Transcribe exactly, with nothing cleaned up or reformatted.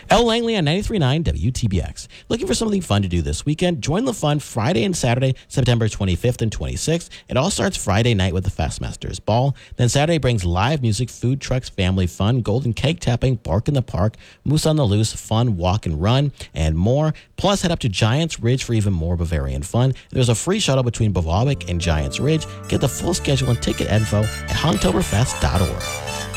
Elle Langley on ninety-three point nine W T B X. Looking for something fun to do this weekend? Join the fun Friday and Saturday, September twenty-fifth and twenty-sixth. It all starts Friday night with the Fastmasters Ball. Then Saturday brings live music, food trucks, family fun, golden cake tapping, bark in the park, moose on the loose, fun, walk and run, and more. Plus, head up to Giants Ridge for even more Bavarian fun. There's a free shuttle between Bavaric and Giants Ridge. Get the full schedule and ticket info at Honktoberfest dot org.